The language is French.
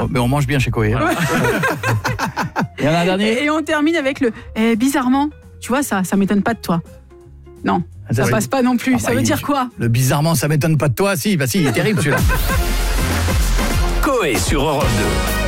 Mais on mange bien chez Coé. Voilà. Il y en a un dernier. Et on termine avec le bizarrement. Tu vois, ça m'étonne pas de toi. Non, ça passe pas non plus. Ça veut dire quoi? Le bizarrement, ça m'étonne pas de toi. Si, il est terrible celui-là. Coé sur Europe 2.